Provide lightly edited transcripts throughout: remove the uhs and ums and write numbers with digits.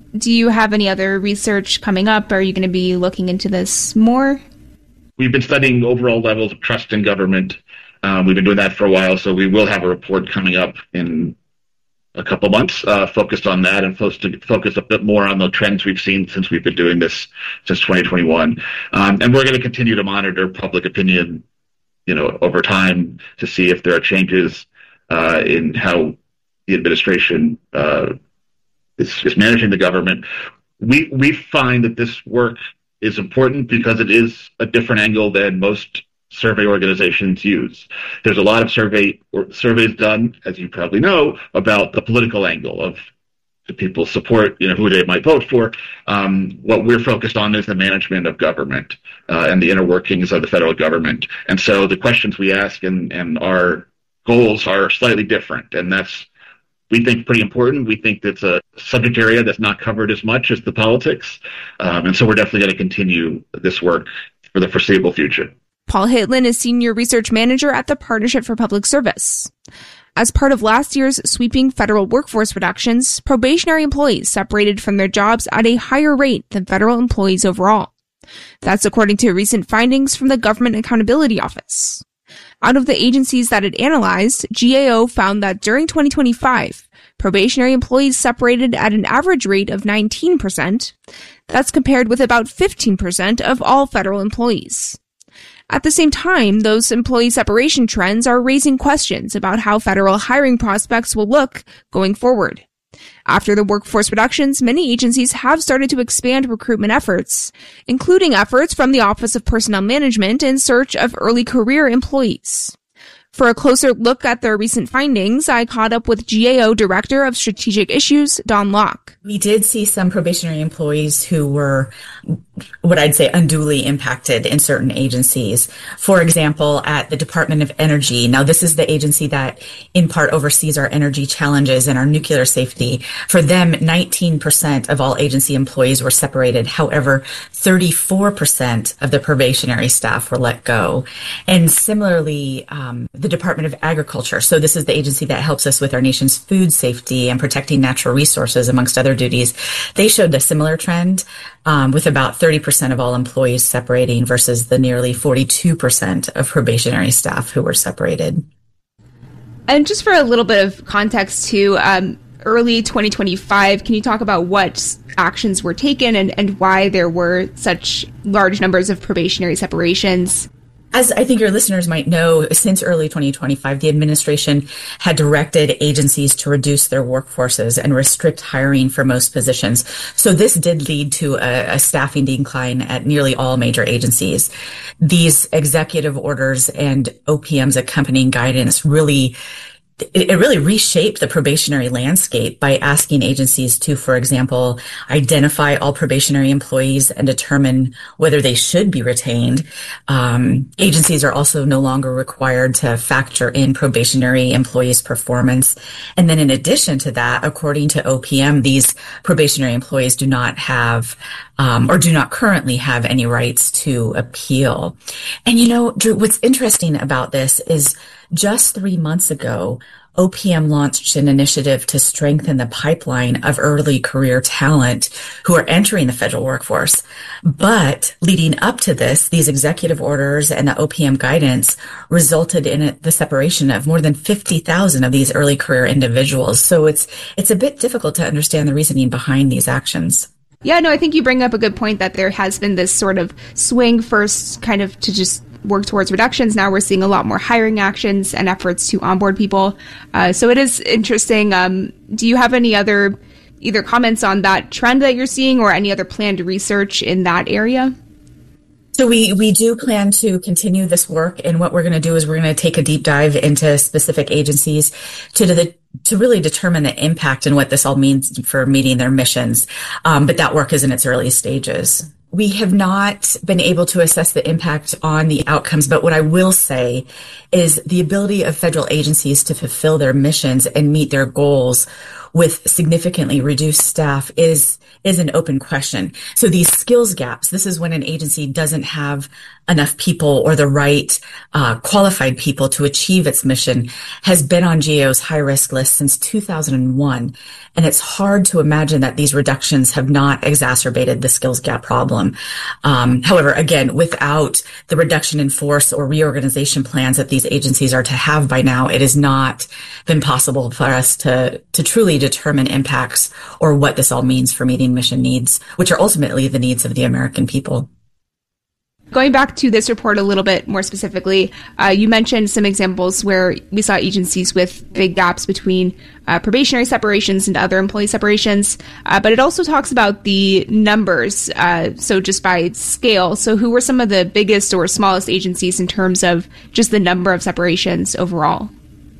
Do you have any other research coming up? Are you going to be looking into this more? We've been studying overall levels of trust in government. We've been doing that for a while, so we will have a report coming up in a couple months focused on that and focus a bit more on the trends we've seen since we've been doing this since 2021. And we're going to continue to monitor public opinion, over time to see if there are changes in how the administration is managing the government. We find that this work is important because it is a different angle than most survey organizations use. There's a lot of surveys done, as you probably know, about the political angle of do people support, who they might vote for. What we're focused on is the management of government and the inner workings of the federal government. And so the questions we ask and our goals are slightly different, and that's, we think, pretty important. We think that's a subject area that's not covered as much as the politics. And so we're definitely going to continue this work for the foreseeable future. Paul Hitlin is Senior Research Manager at the Partnership for Public Service. As part of last year's sweeping federal workforce reductions, probationary employees separated from their jobs at a higher rate than federal employees overall. That's according to recent findings from the Government Accountability Office. Out of the agencies that it analyzed, GAO found that during 2025, probationary employees separated at an average rate of 19%. That's compared with about 15% of all federal employees. At the same time, those employee separation trends are raising questions about how federal hiring prospects will look going forward. After the workforce reductions, many agencies have started to expand recruitment efforts, including efforts from the Office of Personnel Management in search of early career employees. For a closer look at their recent findings, I caught up with GAO Director of Strategic Issues, Dawn Locke. We did see some probationary employees who were, what I'd say, unduly impacted in certain agencies. For example, at the Department of Energy. Now, this is the agency that in part oversees our energy challenges and our nuclear safety. For them, 19% of all agency employees were separated. However, 34% of the probationary staff were let go. And similarly, the Department of Agriculture. So this is the agency that helps us with our nation's food safety and protecting natural resources, amongst other duties. They showed a similar trend with about 30% of all employees separating versus the nearly 42% of probationary staff who were separated. And just for a little bit of context too, early 2025, can you talk about what actions were taken and why there were such large numbers of probationary separations? As I think your listeners might know, since early 2025, the administration had directed agencies to reduce their workforces and restrict hiring for most positions. So this did lead to a staffing decline at nearly all major agencies. These executive orders and OPM's accompanying guidance really reshaped the probationary landscape by asking agencies to, for example, identify all probationary employees and determine whether they should be retained. Agencies are also no longer required to factor in probationary employees' performance. And then in addition to that, according to OPM, these probationary employees do not have or do not currently have any rights to appeal. And Drew, what's interesting about this is just 3 months ago, OPM launched an initiative to strengthen the pipeline of early career talent who are entering the federal workforce. But leading up to this, these executive orders and the OPM guidance resulted in the separation of more than 50,000 of these early career individuals. So it's a bit difficult to understand the reasoning behind these actions. Yeah, no, I think you bring up a good point that there has been this sort of swing first kind of to just work towards reductions. Now we're seeing a lot more hiring actions and efforts to onboard people. So it is interesting. Do you have any other either comments on that trend that you're seeing or any other planned research in that area? So we do plan to continue this work, and what we're going to do is we're going to take a deep dive into specific agencies to really determine the impact and what this all means for meeting their missions. But that work is in its early stages. We have not been able to assess the impact on the outcomes, but what I will say is the ability of federal agencies to fulfill their missions and meet their goals with significantly reduced staff is an open question. So these skills gaps, this is when an agency doesn't have enough people or the right qualified people to achieve its mission, has been on GAO's high-risk list since 2001. And it's hard to imagine that these reductions have not exacerbated the skills gap problem. However, again, without the reduction in force or reorganization plans that these agencies are to have by now, it has not been possible for us to truly determine impacts or what this all means for meeting mission needs, which are ultimately the needs of the American people. Going back to this report a little bit more specifically, you mentioned some examples where we saw agencies with big gaps between probationary separations and other employee separations, but it also talks about the numbers, so just by scale. So who were some of the biggest or smallest agencies in terms of just the number of separations overall?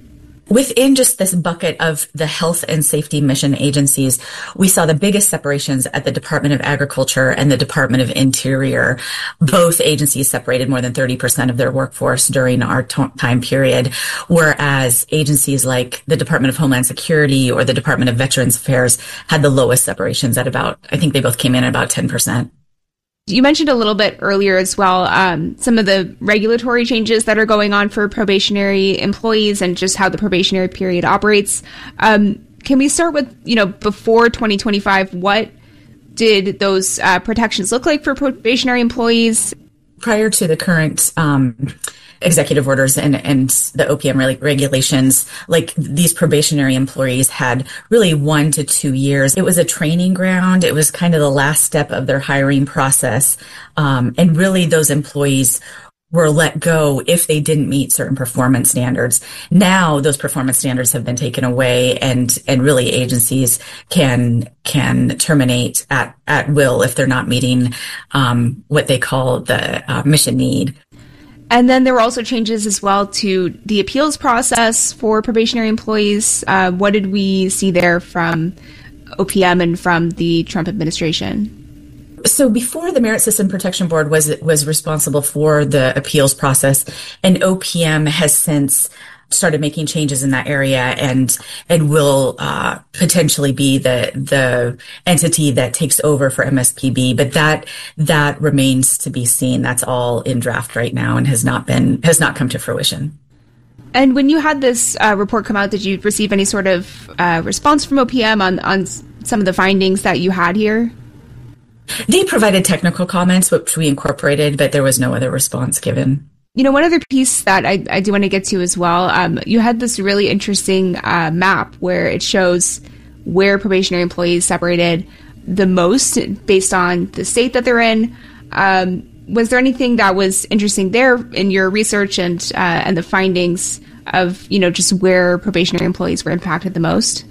Within just this bucket of the health and safety mission agencies, we saw the biggest separations at the Department of Agriculture and the Department of Interior. Both agencies separated more than 30% of their workforce during our time period, whereas agencies like the Department of Homeland Security or the Department of Veterans Affairs had the lowest separations at about, I think they both came in at about 10%. You mentioned a little bit earlier as well, some of the regulatory changes that are going on for probationary employees and just how the probationary period operates. Can we start with, before 2025, what did those protections look like for probationary employees? Prior to the current executive orders and the OPM regulations, like these probationary employees had really 1 to 2 years. It was a training ground. It was kind of the last step of their hiring process. And really those employees were let go if they didn't meet certain performance standards. Now those performance standards have been taken away and really agencies can terminate at will if they're not meeting what they call the mission need. And then there were also changes as well to the appeals process for probationary employees. What did we see there from OPM and from the Trump administration? So before, the Merit System Protection Board was responsible for the appeals process, and OPM has since started making changes in that area and will potentially be the entity that takes over for MSPB. But that remains to be seen. That's all in draft right now and has not come to fruition. And when you had this report come out, did you receive any sort of response from OPM on some of the findings that you had here? They provided technical comments, which we incorporated, but there was no other response given. One other piece that I do want to get to as well, you had this really interesting map where it shows where probationary employees separated the most based on the state that they're in. Was there anything that was interesting there in your research and the findings of, just where probationary employees were impacted the most?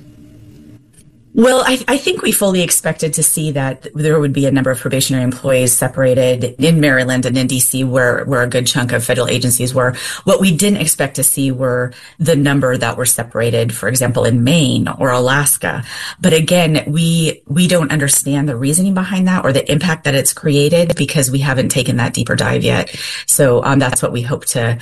Well, I think we fully expected to see that there would be a number of probationary employees separated in Maryland and in D.C. where a good chunk of federal agencies were. What we didn't expect to see were the number that were separated, for example, in Maine or Alaska. But again, we don't understand the reasoning behind that or the impact that it's created because we haven't taken that deeper dive yet. So that's what we hope to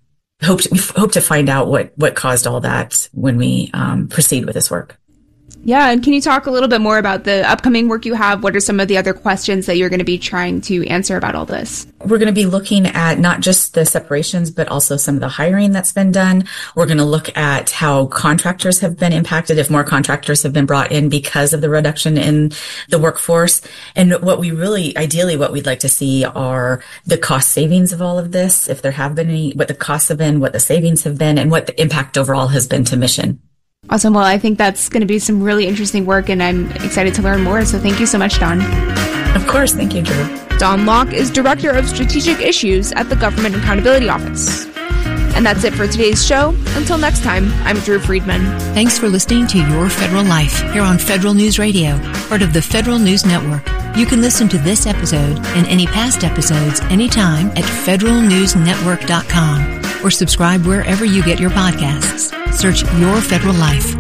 find out what caused all that when we proceed with this work. Yeah, and can you talk a little bit more about the upcoming work you have? What are some of the other questions that you're going to be trying to answer about all this? We're going to be looking at not just the separations, but also some of the hiring that's been done. We're going to look at how contractors have been impacted, if more contractors have been brought in because of the reduction in the workforce. And what we'd like to see are the cost savings of all of this, if there have been any, what the costs have been, what the savings have been, and what the impact overall has been to mission. Awesome. Well, I think that's going to be some really interesting work, and I'm excited to learn more. So thank you so much, Dawn. Of course. Thank you, Drew. Dawn Locke is Director of Strategic Issues at the Government Accountability Office. And that's it for today's show. Until next time, I'm Drew Friedman. Thanks for listening to Your Federal Life here on Federal News Radio, part of the Federal News Network. You can listen to this episode and any past episodes anytime at federalnewsnetwork.com or subscribe wherever you get your podcasts. Search Your Federal Life.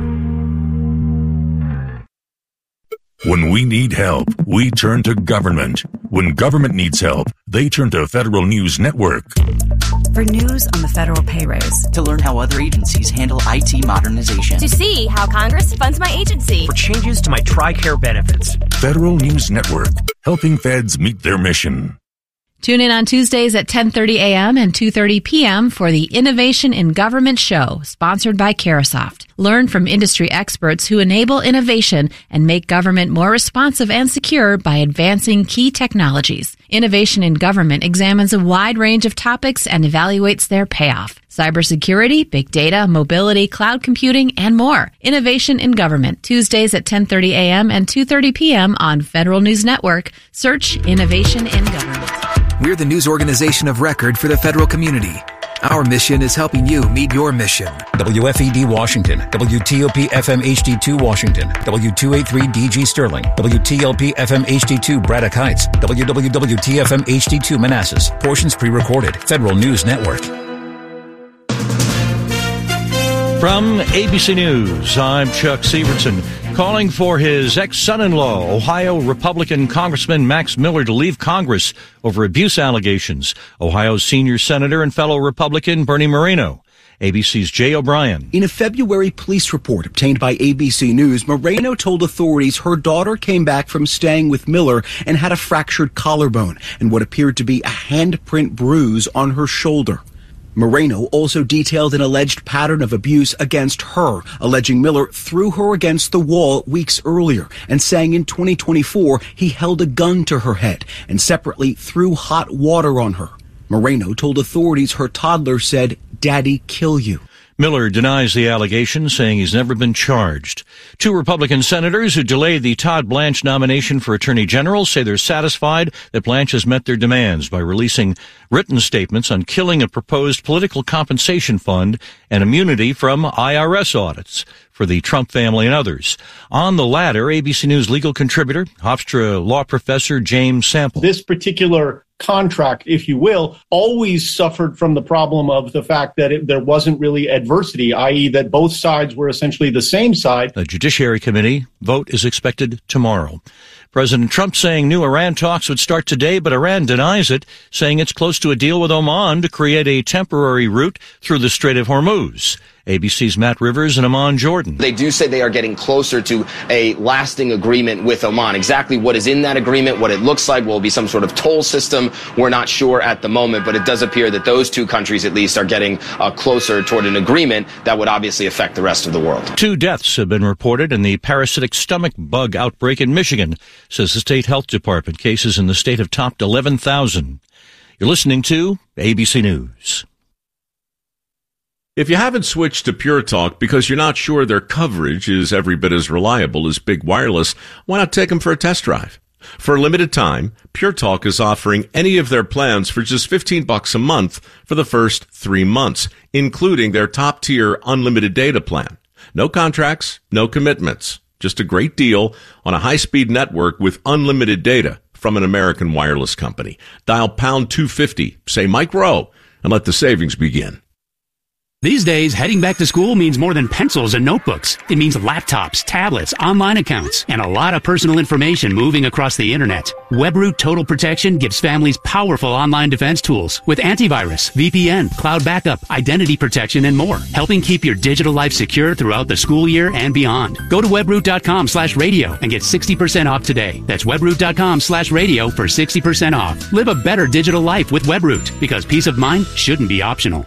When we need help, we turn to government. When government needs help, they turn to Federal News Network. For news on the federal pay raise. To learn how other agencies handle IT modernization. To see how Congress funds my agency. For changes to my TRICARE benefits. Federal News Network, helping feds meet their mission. Tune in on Tuesdays at 10:30 a.m. and 2:30 p.m. for the Innovation in Government show, sponsored by Carahsoft. Learn from industry experts who enable innovation and make government more responsive and secure by advancing key technologies. Innovation in Government examines a wide range of topics and evaluates their payoff. Cybersecurity, big data, mobility, cloud computing, and more. Innovation in Government, Tuesdays at 10:30 a.m. and 2:30 p.m. on Federal News Network. Search Innovation in Government. We're the news organization of record for the federal community. Our mission is helping you meet your mission. WFED Washington, WTOP FM HD2 Washington, W283DG Sterling, WTLP FM HD2 Braddock Heights, WWWT FM HD2 Manassas. Portions pre-recorded. Federal News Network. From ABC News, I'm Chuck Severson. Calling for his ex-son-in-law, Ohio Republican Congressman Max Miller, to leave Congress over abuse allegations. Ohio's senior senator and fellow Republican Bernie Moreno. ABC's Jay O'Brien. In a February police report obtained by ABC News, Moreno told authorities her daughter came back from staying with Miller and had a fractured collarbone and what appeared to be a handprint bruise on her shoulder. Moreno also detailed an alleged pattern of abuse against her, alleging Miller threw her against the wall weeks earlier and saying in 2024 he held a gun to her head and separately threw hot water on her. Moreno told authorities her toddler said, "Daddy, kill you." Miller denies the allegation, saying he's never been charged. Two Republican senators who delayed the Todd Blanche nomination for Attorney General say they're satisfied that Blanche has met their demands by releasing written statements on killing a proposed political compensation fund and immunity from IRS audits for the Trump family and others. On the latter, ABC News legal contributor, Hofstra law professor James Sample. This particular contract, if you will, always suffered from the problem of the fact that there wasn't really adversity, i.e. that both sides were essentially the same side. The Judiciary Committee vote is expected tomorrow. President Trump saying new Iran talks would start today, but Iran denies it, saying it's close to a deal with Oman to create a temporary route through the Strait of Hormuz. ABC's Matt Rivers and Amon Jordan. They do say they are getting closer to a lasting agreement with Oman. Exactly what is in that agreement, what it looks like, will be some sort of toll system. We're not sure at the moment, but it does appear that those two countries at least are getting closer toward an agreement that would obviously affect the rest of the world. 2 deaths have been reported in the parasitic stomach bug outbreak in Michigan, says the state health department. Cases in the state have topped 11,000. You're listening to ABC News. If you haven't switched to Pure Talk because you're not sure their coverage is every bit as reliable as Big Wireless, why not take them for a test drive? For a limited time, Pure Talk is offering any of their plans for just $15 a month for the first 3 months, including their top-tier unlimited data plan. No contracts, no commitments. Just a great deal on a high-speed network with unlimited data from an American wireless company. Dial pound 250, say Mike Rowe, and let the savings begin. These days, heading back to school means more than pencils and notebooks. It means laptops, tablets, online accounts, and a lot of personal information moving across the internet. WebRoot Total Protection gives families powerful online defense tools with antivirus, VPN, cloud backup, identity protection, and more, helping keep your digital life secure throughout the school year and beyond. Go to webroot.com/radio and get 60% off today. That's webroot.com/radio for 60% off. Live a better digital life with WebRoot, because peace of mind shouldn't be optional.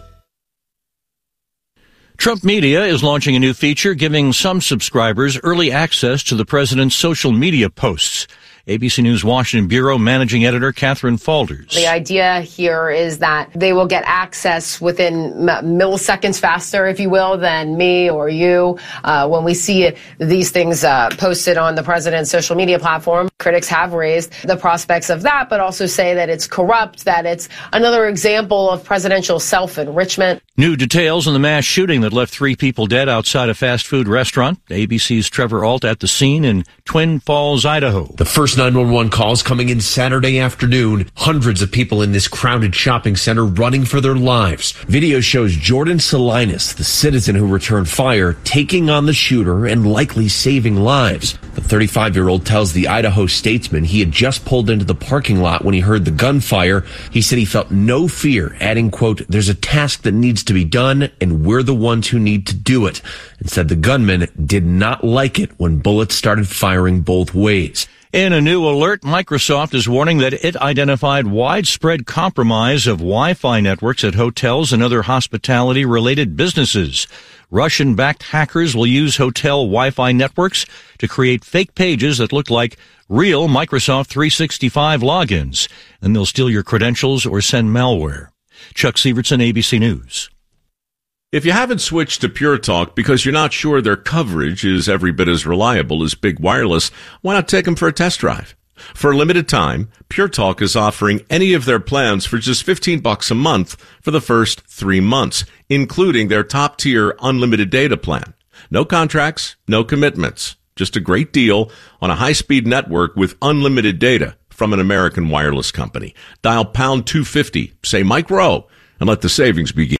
Trump Media is launching a new feature giving some subscribers early access to the president's social media posts. ABC News Washington Bureau Managing Editor Catherine Falders. The idea here is that they will get access within milliseconds faster, if you will, than me or you. When we see these things posted on the president's social media platform, critics have raised the prospects of that, but also say that it's corrupt, that it's another example of presidential self-enrichment. New details on the mass shooting that left 3 people dead outside a fast food restaurant. ABC's Trevor Ault at the scene in Twin Falls, Idaho. The first First 911 calls coming in Saturday afternoon. Hundreds of people in this crowded shopping center running for their lives. Video shows Jordan Salinas, the citizen who returned fire, taking on the shooter and likely saving lives. The 35-year-old tells the Idaho Statesman he had just pulled into the parking lot when he heard the gunfire. He said he felt no fear, adding, quote, "There's a task that needs to be done, and we're the ones who need to do it," and said the gunman did not like it when bullets started firing both ways. In a new alert, Microsoft is warning that it identified widespread compromise of Wi-Fi networks at hotels and other hospitality-related businesses. Russian-backed hackers will use hotel Wi-Fi networks to create fake pages that look like real Microsoft 365 logins, and they'll steal your credentials or send malware. Chuck Sievertson, ABC News. If you haven't switched to Pure Talk because you're not sure their coverage is every bit as reliable as Big Wireless, why not take them for a test drive? For a limited time, Pure Talk is offering any of their plans for just $15 a month for the first 3 months, including their top-tier unlimited data plan. No contracts, no commitments. Just a great deal on a high-speed network with unlimited data from an American wireless company. Dial pound 250, say Mike Rowe, and let the savings begin.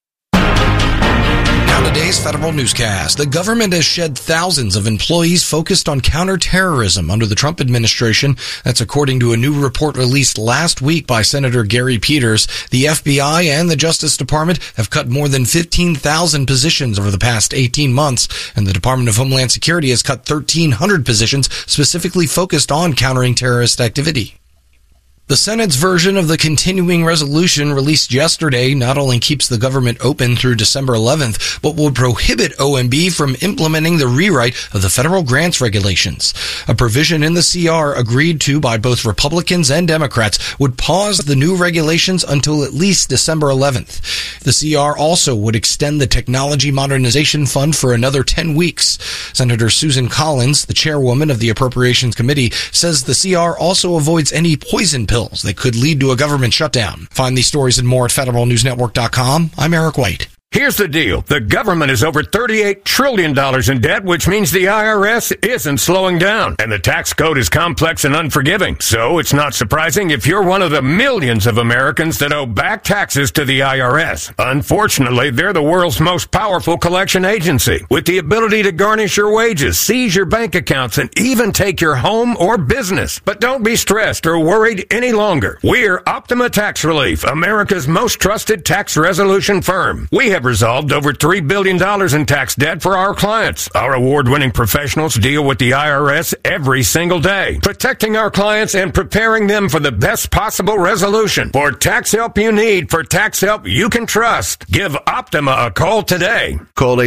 Today's Federal Newscast. The government has shed thousands of employees focused on counterterrorism under the Trump administration. That's according to a new report released last week by Senator Gary Peters. The FBI and the Justice Department have cut more than 15,000 positions over the past 18 months, and the Department of Homeland Security has cut 1,300 positions specifically focused on countering terrorist activity. The Senate's version of the continuing resolution released yesterday not only keeps the government open through December 11th, but would prohibit OMB from implementing the rewrite of the federal grants regulations. A provision in the CR agreed to by both Republicans and Democrats would pause the new regulations until at least December 11th. The CR also would extend the Technology Modernization Fund for another 10 weeks. Senator Susan Collins, the chairwoman of the Appropriations Committee, says the CR also avoids any poison pills that could lead to a government shutdown. Find these stories and more at federalnewsnetwork.com. I'm Eric White. Here's the deal. The government is over $38 trillion in debt, which means the IRS isn't slowing down. And the tax code is complex and unforgiving. So it's not surprising if you're one of the millions of Americans that owe back taxes to the IRS. Unfortunately, they're the world's most powerful collection agency, with the ability to garnish your wages, seize your bank accounts, and even take your home or business. But don't be stressed or worried any longer. We're Optima Tax Relief, America's most trusted tax resolution firm. We have resolved over $3 billion in tax debt for our clients. Our award-winning professionals deal with the IRS every single day, protecting our clients and preparing them for the best possible resolution. For tax help you need, for tax help you can trust, give Optima a call today. Call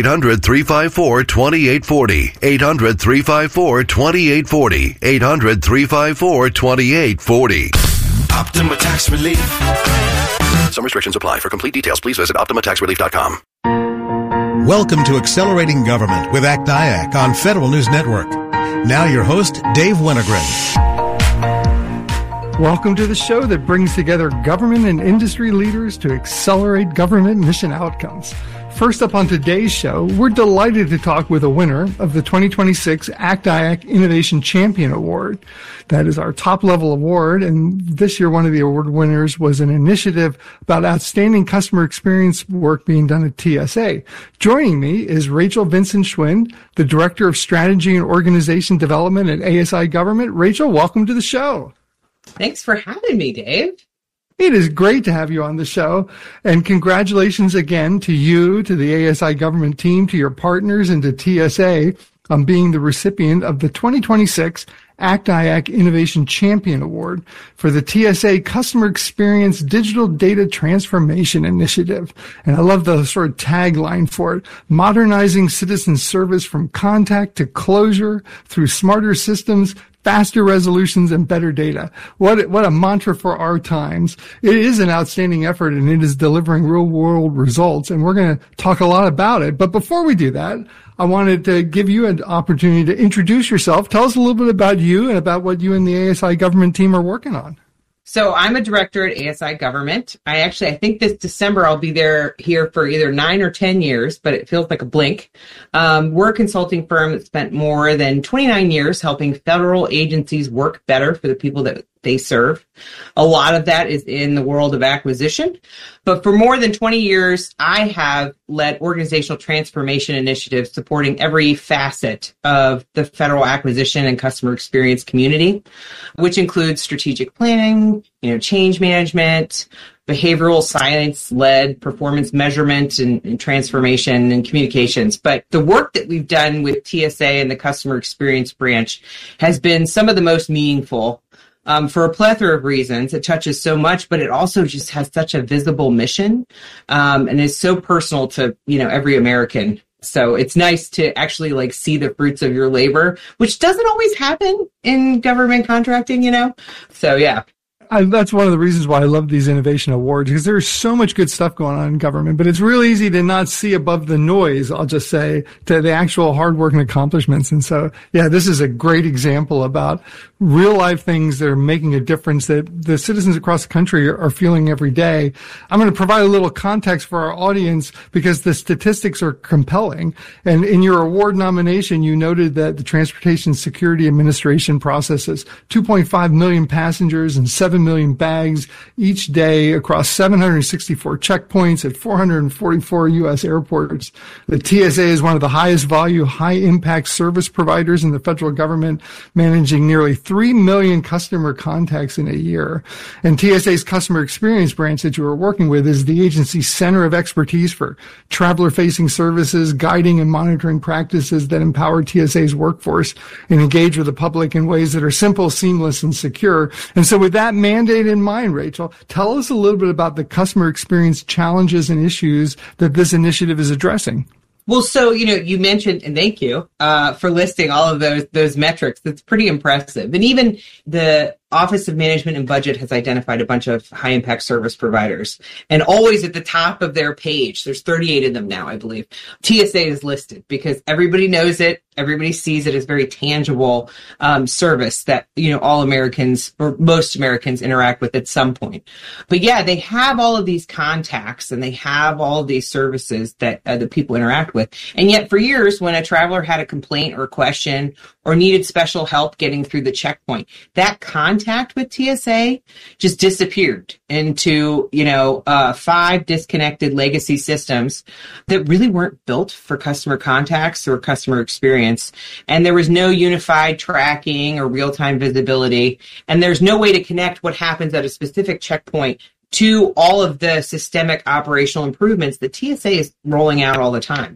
800-354-2840. 800-354-2840. 800-354-2840. Optima Tax Relief. Some restrictions apply. For complete details, please visit OptimaTaxRelief.com. Welcome to Accelerating Government with Act IAC on Federal News Network. Now your host, Dave Winogren. Welcome to the show that brings together government and industry leaders to accelerate government mission outcomes. First up on today's show, we're delighted to talk with a winner of the 2026 Act IAC Innovation Champion Award. That is our top-level award, and this year one of the award winners was an initiative about outstanding customer experience work being done at TSA. Joining me is Rachel Vincent-Schwind, the Director of Strategy and Organization Development at ASI Government. Rachel, welcome to the show. Thanks for having me, Dave. It is great to have you on the show, and congratulations again to you, to the ASI government team, to your partners, and to TSA on being the recipient of the 2026 Act IAC Innovation Champion Award for the TSA Customer Experience Digital Data Transformation Initiative. And I love the sort of tagline for it: modernizing citizen service from contact to closure through smarter systems, faster resolutions, and better data. What a mantra for our times. It is an outstanding effort, and it is delivering real-world results, and we're going to talk a lot about it. But before we do that, I wanted to give you an opportunity to introduce yourself. Tell us a little bit about you and about what you and the ASI government team are working on. So I'm a director at ASI Government. I think this December I'll be here for either 9 or 10 years, but it feels like a blink. We're a consulting firm that spent more than 29 years helping federal agencies work better for the people that they serve. A lot of that is in the world of acquisition. But for more than 20 years, I have led organizational transformation initiatives supporting every facet of the federal acquisition and customer experience community, which includes strategic planning, change management, behavioral science-led performance measurement and transformation and communications. But the work that we've done with TSA and the customer experience branch has been some of the most meaningful. For a plethora of reasons. It touches so much, but it also just has such a visible mission, and is so personal to, every American. So it's nice to actually see the fruits of your labor, which doesn't always happen in government contracting, So yeah. That's one of the reasons why I love these innovation awards, because there's so much good stuff going on in government, but it's real easy to not see above the noise, I'll just say, to the actual hard work and accomplishments. And so, yeah, this is a great example about real life things that are making a difference that the citizens across the country are feeling every day. I'm going to provide a little context for our audience because the statistics are compelling. And in your award nomination, you noted that the Transportation Security Administration processes 2.5 million passengers and 7 million bags each day across 764 checkpoints at 444 U.S. airports. The TSA is one of the highest volume, high impact service providers in the federal government, managing nearly 3 million customer contacts in a year. And TSA's customer experience branch that you are working with is the agency's center of expertise for traveler-facing services, guiding and monitoring practices that empower TSA's workforce and engage with the public in ways that are simple, seamless, and secure. And so with that mandate in mind, Rachel, tell us a little bit about the customer experience challenges and issues that this initiative is addressing. Well, so, you mentioned, and thank you for listing all of those metrics. That's pretty impressive. And even the Office of Management and Budget has identified a bunch of high impact service providers. And always at the top of their page, there's 38 of them now, I believe, TSA is listed because everybody knows it. Everybody sees it as very tangible service that, all Americans or most Americans interact with at some point. But yeah, they have all of these contacts and they have all of these services that the people interact with. And yet for years, when a traveler had a complaint or a question or needed special help getting through the checkpoint, that contact with TSA just disappeared into, 5 disconnected legacy systems that really weren't built for customer contacts or customer experience. And there was no unified tracking or real-time visibility. And there's no way to connect what happens at a specific checkpoint to all of the systemic operational improvements that TSA is rolling out all the time.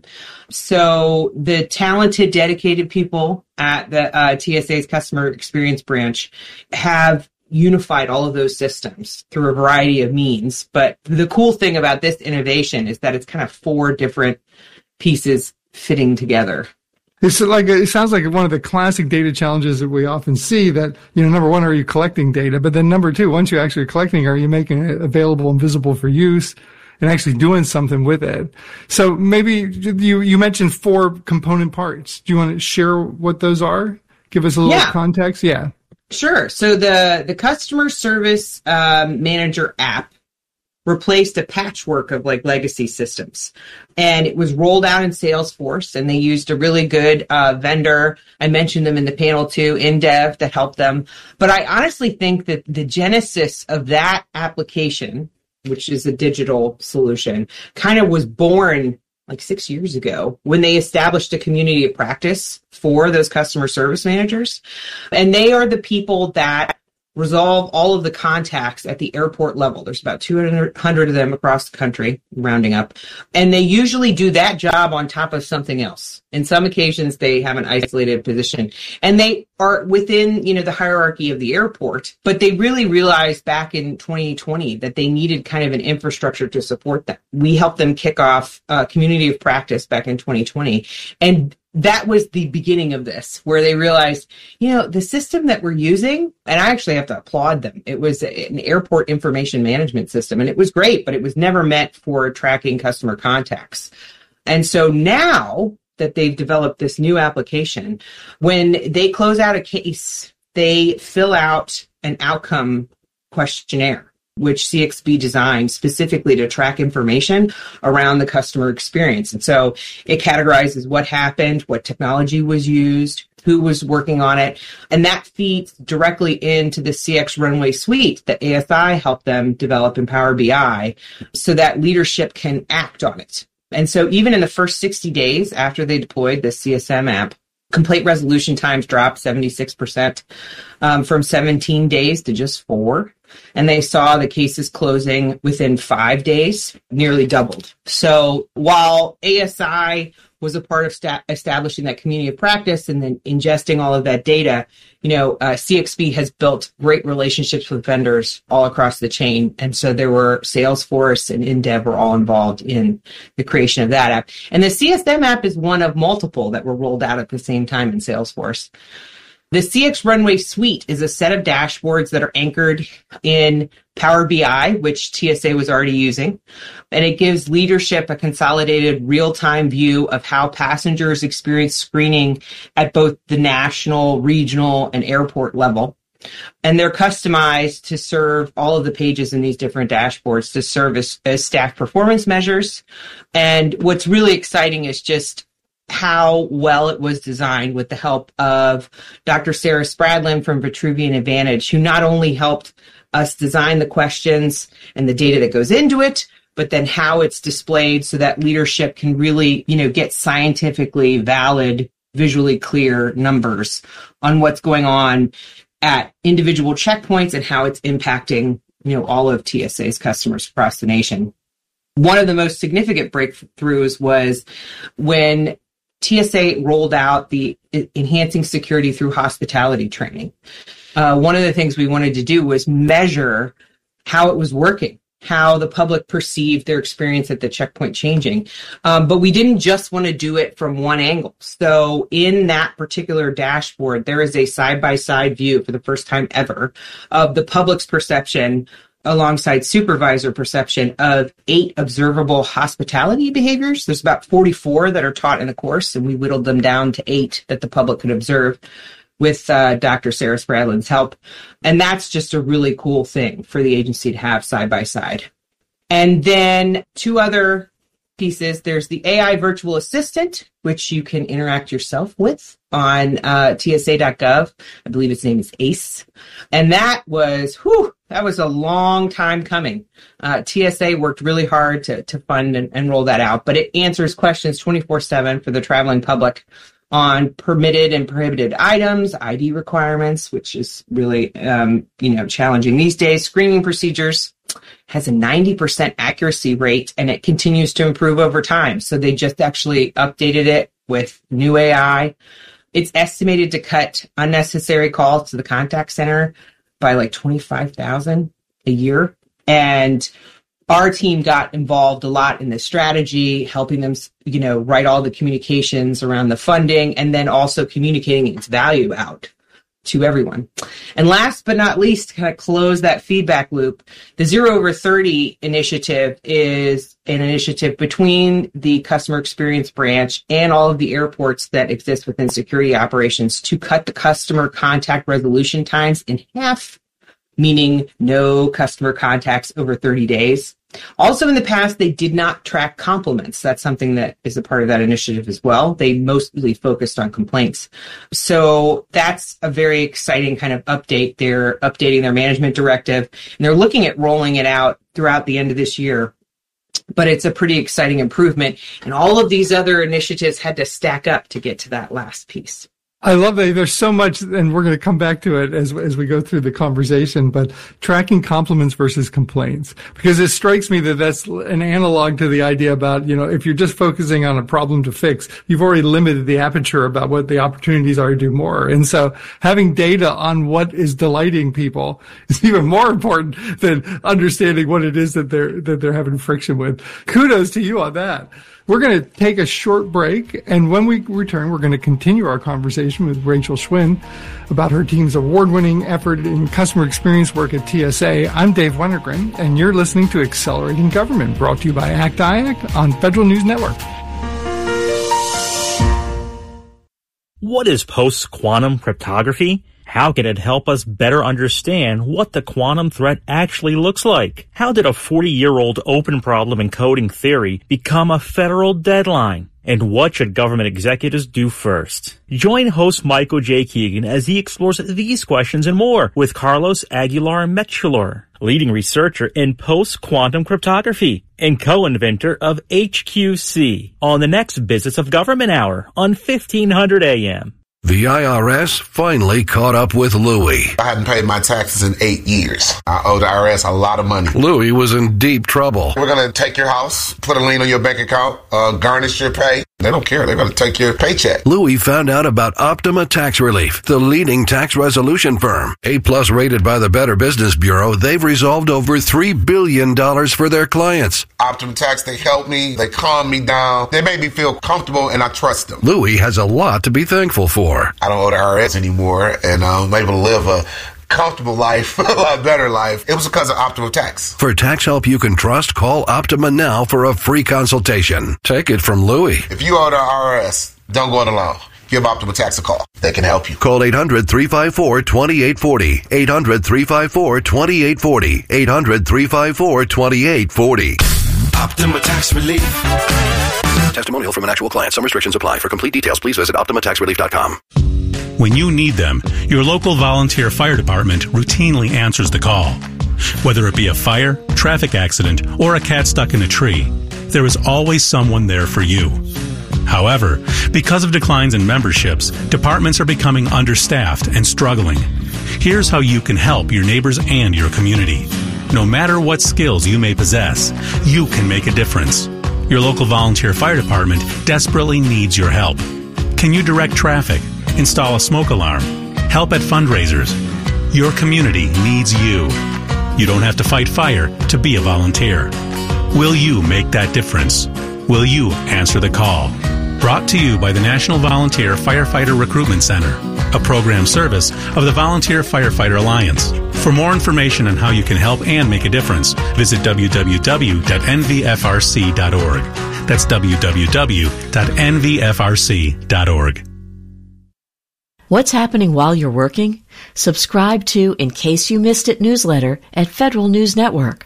So the talented, dedicated people at the TSA's customer experience branch have unified all of those systems through a variety of means. But the cool thing about this innovation is that it's kind of 4 different pieces fitting together. It sounds like one of the classic data challenges that we often see that, number one, are you collecting data? But then number 2, once you're actually collecting, are you making it available and visible for use and actually doing something with it? So maybe you mentioned 4 component parts. Do you want to share what those are? Give us a little context. Yeah. Sure. So the customer service manager app replaced a patchwork of legacy systems. And it was rolled out in Salesforce, and they used a really good vendor. I mentioned them in the panel too, InDev, that helped them. But I honestly think that the genesis of that application, which is a digital solution, kind of was born 6 years ago when they established a community of practice for those customer service managers. And they are the people that resolve all of the contacts at the airport level. There's about 200 of them across the country, rounding up. And they usually do that job on top of something else. In some occasions, they have an isolated position. And they are within, the hierarchy of the airport. But they really realized back in 2020 that they needed kind of an infrastructure to support that. We helped them kick off a community of practice back in 2020. And that was the beginning of this, where they realized, the system that we're using, and I actually have to applaud them. It was an airport information management system, and it was great, but it was never meant for tracking customer contacts. And so now that they've developed this new application, when they close out a case, they fill out an outcome questionnaire, which CXB designed specifically to track information around the customer experience. And so it categorizes what happened, what technology was used, who was working on it, and that feeds directly into the CX Runway suite that ASI helped them develop in Power BI so that leadership can act on it. And so even in the first 60 days after they deployed the CSM app, complaint resolution times dropped 76% from 17 days to just 4. And they saw the cases closing within 5 days, nearly doubled. So while ASI was a part of establishing that community of practice and then ingesting all of that data, CXB has built great relationships with vendors all across the chain. And so there were Salesforce and InDev were all involved in the creation of that app. And the CSM app is one of multiple that were rolled out at the same time in Salesforce. The CX Runway suite is a set of dashboards that are anchored in Power BI, which TSA was already using, and it gives leadership a consolidated real-time view of how passengers experience screening at both the national, regional, and airport level. And they're customized to serve all of the pages in these different dashboards to serve as staff performance measures. And what's really exciting is just how well it was designed with the help of Dr. Sarah Spradlin from Vitruvian Advantage, who not only helped us design the questions and the data that goes into it, but then how it's displayed so that leadership can really, get scientifically valid, visually clear numbers on what's going on at individual checkpoints and how it's impacting, all of TSA's customers across the nation. One of the most significant breakthroughs was when TSA rolled out the enhancing security through hospitality training. One of the things we wanted to do was measure how it was working, how the public perceived their experience at the checkpoint changing. But we didn't just want to do it from one angle. So in that particular dashboard, there is a side-by-side view for the first time ever of the public's perception alongside supervisor perception of 8 observable hospitality behaviors. There's about 44 that are taught in the course, and we whittled them down to 8 that the public could observe with Dr. Sarah Spradlin's help. And that's just a really cool thing for the agency to have side by side. And then 2 other pieces. There's the AI virtual assistant, which you can interact yourself with on TSA.gov. I believe its name is ACE. And that was a long time coming. TSA worked really hard to fund and roll that out, but it answers questions 24/7 for the traveling public on permitted and prohibited items, ID requirements, which is really, challenging these days, screening procedures, has a 90% accuracy rate, and it continues to improve over time. So they just actually updated it with new AI. It's estimated to cut unnecessary calls to the contact center by like 25,000 a year. And our team got involved a lot in the strategy, helping them, write all the communications around the funding and then also communicating its value out to everyone. And last but not least, to kind of close that feedback loop, the 0 over 30 initiative is an initiative between the customer experience branch and all of the airports that exist within security operations to cut the customer contact resolution times in half, meaning no customer contacts over 30 days. Also, in the past, they did not track compliments. That's something that is a part of that initiative as well. They mostly focused on complaints. So that's a very exciting kind of update. They're updating their management directive, and they're looking at rolling it out throughout the end of this year. But it's a pretty exciting improvement. And all of these other initiatives had to stack up to get to that last piece. I love that there's so much, and we're going to come back to it as we go through the conversation, but tracking compliments versus complaints, because it strikes me that that's an analog to the idea about, if you're just focusing on a problem to fix, you've already limited the aperture about what the opportunities are to do more. And so having data on what is delighting people is even more important than understanding what it is that they're having friction with. Kudos to you on that. We're going to take a short break, and when we return, we're going to continue our conversation with Rachel Schwinn about her team's award-winning effort in customer experience work at TSA. I'm Dave Wennergren, and you're listening to Accelerating Government, brought to you by ACT-IAC on Federal News Network. What is post-quantum cryptography? How can it help us better understand what the quantum threat actually looks like? How did a 40-year-old open problem in coding theory become a federal deadline? And what should government executives do first? Join host Michael J. Keegan as he explores these questions and more with Carlos Aguilar-Mechular, leading researcher in post-quantum cryptography and co-inventor of HQC, on the next Business of Government Hour on 1500 AM. The IRS finally caught up with Louie. I hadn't paid my taxes in 8 years. I owe the IRS a lot of money. Louie was in deep trouble. We're going to take your house, put a lien on your bank account, garnish your pay. They don't care. They're going to take your paycheck. Louie found out about Optima Tax Relief, the leading tax resolution firm. A-plus rated by the Better Business Bureau, they've resolved over $3 billion for their clients. Optima Tax, they help me. They calm me down. They make me feel comfortable, and I trust them. Louie has a lot to be thankful for. I don't owe the IRS anymore, and I'm able to live a comfortable life, a lot better life. It was because of Optima Tax. For tax help you can trust, call Optima now for a free consultation. Take it from Louie. If you owe the IRS, don't go it alone. Give Optima Tax a call. They can help you. Call 800-354-2840. 800-354-2840. 800-354-2840. Optima Tax Relief. Testimonial from an actual client. Some restrictions apply. For complete details, please visit OptimaTaxRelief.com. When you need them, your local volunteer fire department routinely answers the call. Whether it be a fire, traffic accident, or a cat stuck in a tree, there is always someone there for you. However, because of declines in memberships, departments are becoming understaffed and struggling. Here's how you can help your neighbors and your community. No matter what skills you may possess, you can make a difference. Your local volunteer fire department desperately needs your help. Can you direct traffic, install a smoke alarm, help at fundraisers? Your community needs you. You don't have to fight fire to be a volunteer. Will you make that difference? Will you answer the call? Brought to you by the National Volunteer Firefighter Recruitment Center, a program service of the Volunteer Firefighter Alliance. For more information on how you can help and make a difference, visit www.nvfrc.org. That's www.nvfrc.org. What's happening while you're working? Subscribe to In Case You Missed It newsletter at Federal News Network.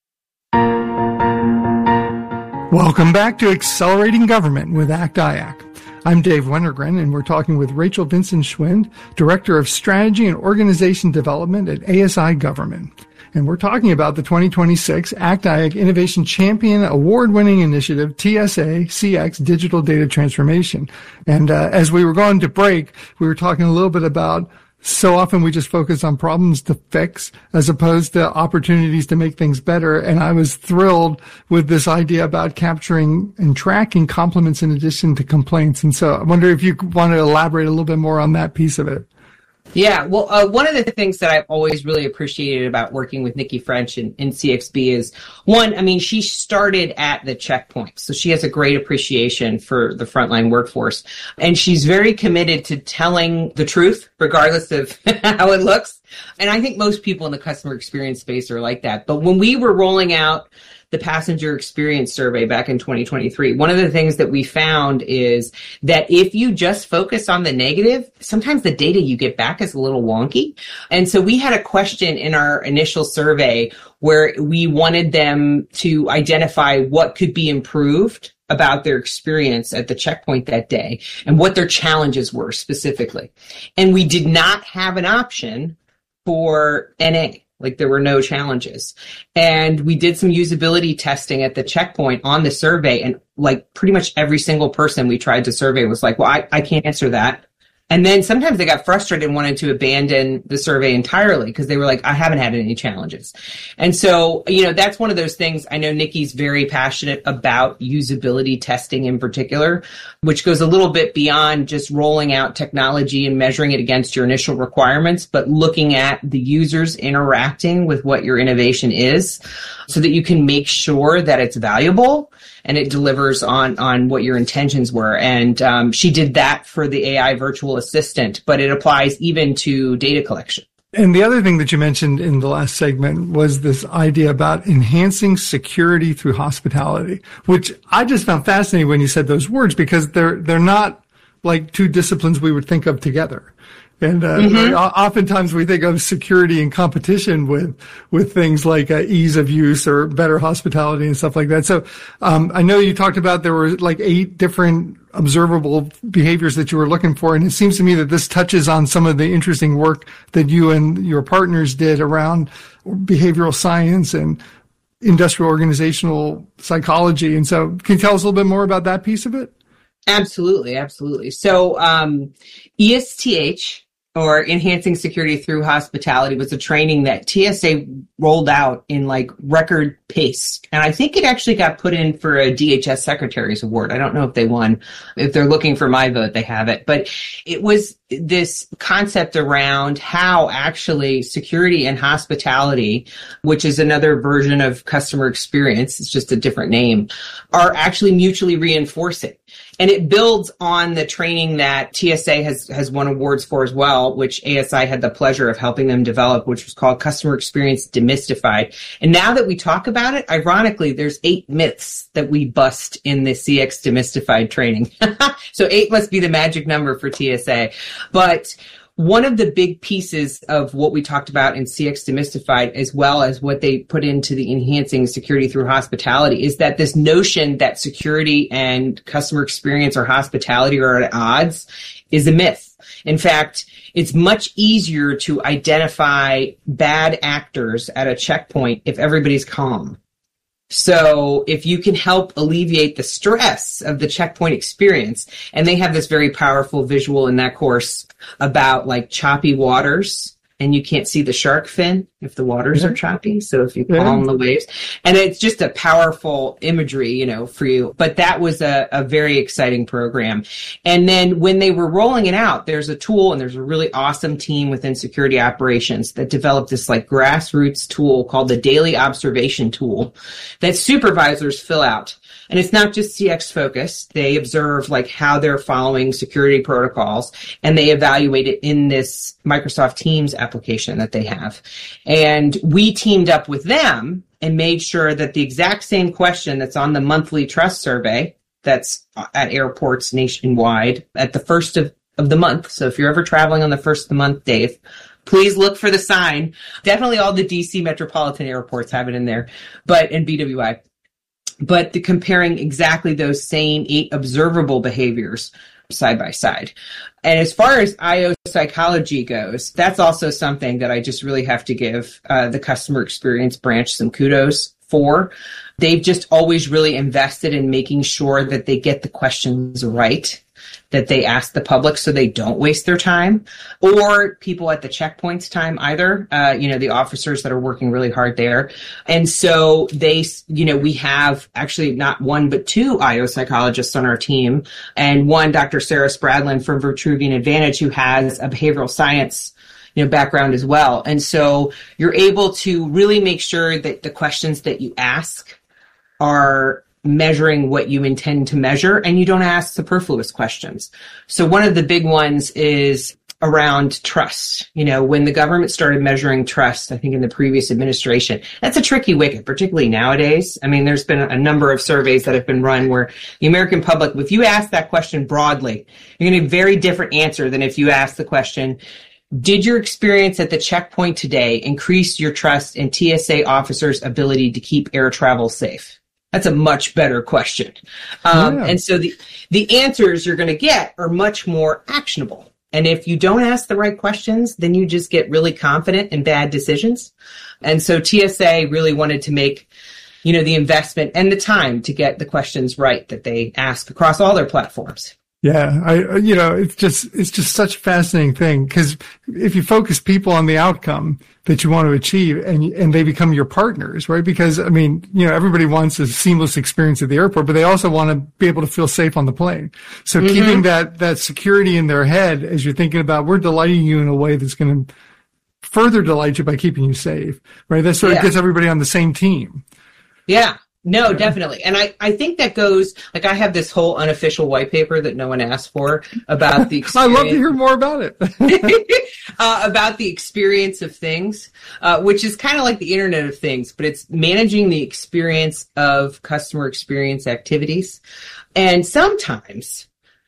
Welcome back to Accelerating Government with ACT-IAC. I'm Dave Wennergren, and we're talking with Rachel Vincent-Schwind, Director of Strategy and Organization Development at ASI Government. And we're talking about the 2026 ACT-IAC Innovation Champion Award-winning initiative, TSA CX Digital Data Transformation. And as we were going to break, we were talking a little bit about so often we just focus on problems to fix as opposed to opportunities to make things better. And I was thrilled with this idea about capturing and tracking compliments in addition to complaints. And so I wonder if you want to elaborate a little bit more on that piece of it. Yeah, well, one of the things that I've always really appreciated about working with Nikki French in CXB is, one, I mean, she started at the checkpoint, so she has a great appreciation for the frontline workforce, and she's very committed to telling the truth, regardless of how it looks. And I think most people in the customer experience space are like that. But when we were rolling out the passenger experience survey back in 2023, one of the things that we found is that if you just focus on the negative, sometimes the data you get back is a little wonky. And so we had a question in our initial survey where we wanted them to identify what could be improved about their experience at the checkpoint that day and what their challenges were specifically. And we did not have an option for NA. Like, there were no challenges. And we did some usability testing at the checkpoint on the survey. And like pretty much every single person we tried to survey was like, well, I can't answer that. And then sometimes they got frustrated and wanted to abandon the survey entirely because they were like, I haven't had any challenges. And so, you know, that's one of those things. I know Nikki's very passionate about usability testing in particular, which goes a little bit beyond just rolling out technology and measuring it against your initial requirements, but looking at the users interacting with what your innovation is so that you can make sure that it's valuable and it delivers on what your intentions were. And she did that for the AI virtual assistant, but it applies even to data collection. And the other thing that you mentioned in the last segment was this idea about enhancing security through hospitality, which I just found fascinating when you said those words, because they're not like two disciplines we would think of together. And oftentimes we think of security in competition with things like ease of use or better hospitality and stuff like that. So I know you talked about there were like 8 different observable behaviors that you were looking for, and it seems to me that this touches on some of the interesting work that you and your partners did around behavioral science and industrial organizational psychology. And so can you tell us a little bit more about that piece of it? Absolutely. So ESTH, or Enhancing Security Through Hospitality, was a training that TSA rolled out in like record pace. And I think it actually got put in for a DHS Secretary's Award. I don't know if they won. If they're looking for my vote, they have it. But it was this concept around how actually security and hospitality, which is another version of customer experience, it's just a different name, are actually mutually reinforcing. And it builds on the training that TSA has won awards for as well, which ASI had the pleasure of helping them develop, which was called Customer Experience Demystified. And now that we talk about it, ironically, there's 8 myths that we bust in the CX Demystified training. So 8 must be the magic number for TSA. But one of the big pieces of what we talked about in CX Demystified, as well as what they put into the Enhancing Security Through Hospitality, is that this notion that security and customer experience or hospitality are at odds is a myth. In fact, it's much easier to identify bad actors at a checkpoint if everybody's calm. So if you can help alleviate the stress of the checkpoint experience, and they have this very powerful visual in that course about like choppy waters, and you can't see the shark fin if the waters are choppy. So if you calm the waves, and it's just a powerful imagery, for you. But that was a very exciting program. And then when they were rolling it out, there's a tool, and there's a really awesome team within security operations that developed this like grassroots tool called the Daily Observation Tool that supervisors fill out. And it's not just CX focused. They observe like how they're following security protocols, and they evaluate it in this Microsoft Teams application that they have. And we teamed up with them and made sure that the exact same question that's on the monthly trust survey that's at airports nationwide at the first of the month. So if you're ever traveling on the first of the month, Dave, please look for the sign. Definitely all the DC metropolitan airports have it in there, and BWI. But comparing exactly those same 8 observable behaviors side by side. And as far as IO psychology goes, that's also something that I just really have to give the customer experience branch some kudos for. They've just always really invested in making sure that they get the questions right, that they ask the public so they don't waste their time, or people at the checkpoints time either, the officers that are working really hard there. And so we have actually not one, but 2 IO psychologists on our team, and one, Dr. Sarah Spradlin from Vitruvian Advantage, who has a behavioral science background as well. And so you're able to really make sure that the questions that you ask are measuring what you intend to measure, and you don't ask superfluous questions. So one of the big ones is around trust. When the government started measuring trust, I think in the previous administration, that's a tricky wicket, particularly nowadays. I mean, there's been a number of surveys that have been run where the American public, if you ask that question broadly, you're going to get a very different answer than if you ask the question, did your experience at the checkpoint today increase your trust in TSA officers' ability to keep air travel safe? That's a much better question. And so the answers you're going to get are much more actionable. And if you don't ask the right questions, then you just get really confident in bad decisions. And so TSA really wanted to make, the investment and the time to get the questions right that they ask across all their platforms. Yeah, it's just such a fascinating thing, because if you focus people on the outcome that you want to achieve, and they become your partners, right? Because everybody wants a seamless experience at the airport, but they also want to be able to feel safe on the plane. So keeping that security in their head as you're thinking about, we're delighting you in a way that's going to further delight you by keeping you safe, right? That sort of gets everybody on the same team. Yeah. No, definitely. And I think that goes, like, I have this whole unofficial white paper that no one asked for about the experience. I'd love to hear more about it. About the experience of things, which is kind of like the Internet of Things, but it's managing the experience of customer experience activities. And sometimes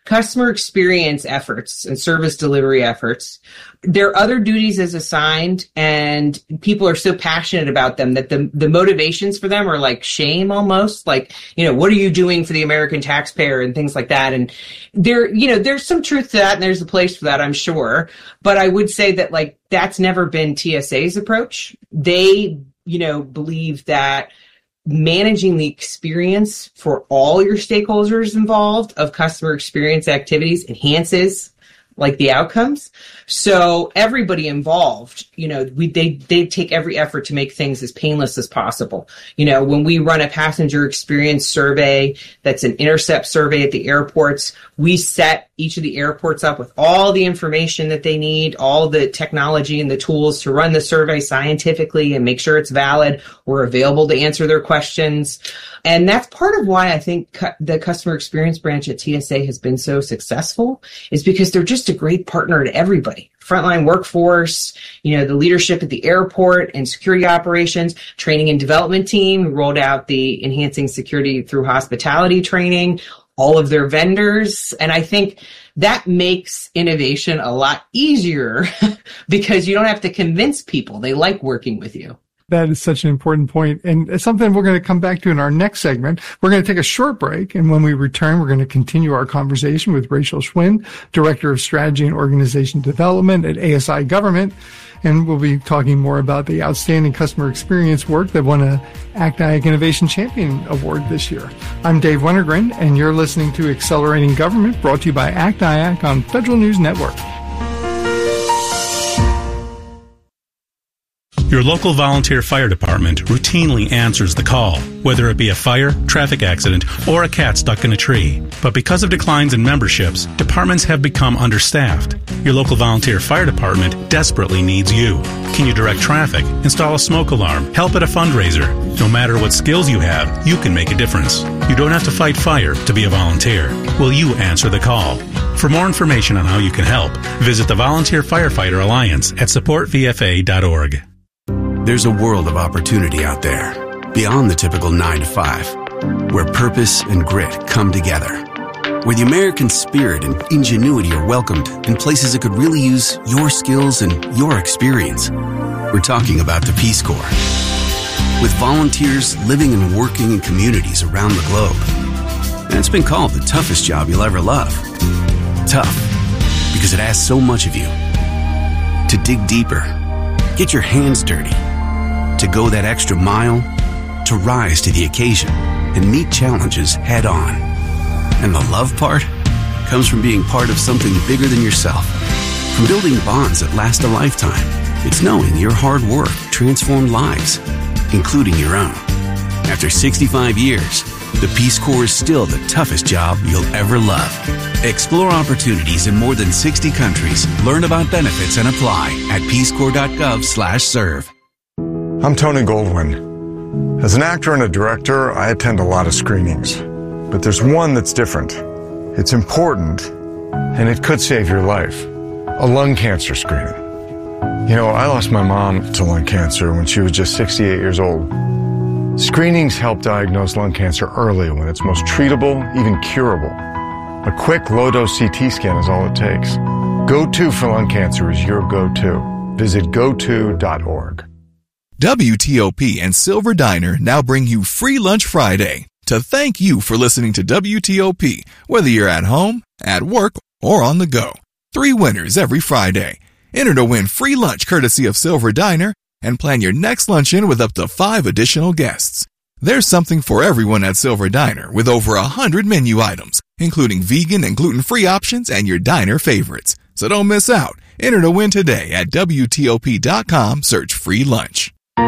customer experience efforts and service delivery efforts, there are other duties as assigned, and people are so passionate about them that the motivations for them are like shame almost, like, what are you doing for the American taxpayer and things like that. And there's some truth to that, and there's a place for that, I'm sure. But I would say that that's never been TSA's approach. They, believe that managing the experience for all your stakeholders involved of customer experience activities enhances the outcomes. So everybody involved, they take every effort to make things as painless as possible. When we run a passenger experience survey, that's an intercept survey at the airports, we set each of the airports up with all the information that they need, all the technology and the tools to run the survey scientifically and make sure it's valid. We're available to answer their questions. And that's part of why I think the customer experience branch at TSA has been so successful, is because they're just a great partner to everybody. Frontline workforce, the leadership at the airport and security operations, training and development team who rolled out the enhancing security through hospitality training, all of their vendors. And I think that makes innovation a lot easier because you don't have to convince people. They like working with you. That is such an important point, and it's something we're going to come back to in our next segment. We're going to take a short break, and when we return, we're going to continue our conversation with Rachel Schwind, Director of Strategy and Organization Development at ASI Government, and we'll be talking more about the outstanding customer experience work that won a ACT-IAC Innovation Champion Award this year. I'm Dave Wennergren, and you're listening to Accelerating Government, brought to you by ACT-IAC on Federal News Network. Your local volunteer fire department routinely answers the call, whether it be a fire, traffic accident, or a cat stuck in a tree. But because of declines in memberships, departments have become understaffed. Your local volunteer fire department desperately needs you. Can you direct traffic, install a smoke alarm, help at a fundraiser? No matter what skills you have, you can make a difference. You don't have to fight fire to be a volunteer. Will you answer the call? For more information on how you can help, visit the Volunteer Firefighter Alliance at supportvfa.org. There's a world of opportunity out there, beyond the typical 9-to-5, where purpose and grit come together, where the American spirit and ingenuity are welcomed in places that could really use your skills and your experience. We're talking about the Peace Corps. With volunteers living and working in communities around the globe. And it's been called the toughest job you'll ever love. Tough, because it asks so much of you. To dig deeper, get your hands dirty, to go that extra mile, to rise to the occasion and meet challenges head on. And the love part comes from being part of something bigger than yourself, from building bonds that last a lifetime. It's knowing your hard work transformed lives, including your own. After 65 years, the Peace Corps is still the toughest job you'll ever love. Explore opportunities in more than 60 countries. Learn about benefits and apply at peacecorps.gov/serve. I'm Tony Goldwyn. As an actor and a director, I attend a lot of screenings. But there's one that's different. It's important, and it could save your life. A lung cancer screening. I lost my mom to lung cancer when she was just 68 years old. Screenings help diagnose lung cancer early when it's most treatable, even curable. A quick low-dose CT scan is all it takes. Go-To for lung cancer is your go-to. Visit goto.org. WTOP and Silver Diner now bring you Free Lunch Friday to thank you for listening to WTOP, whether you're at home, at work, or on the go. 3 winners every Friday. Enter to win free lunch courtesy of Silver Diner and plan your next luncheon with up to 5 additional guests. There's something for everyone at Silver Diner with over 100 menu items, including vegan and gluten-free options and your diner favorites. So don't miss out. Enter to win today at WTOP.com. Search free lunch.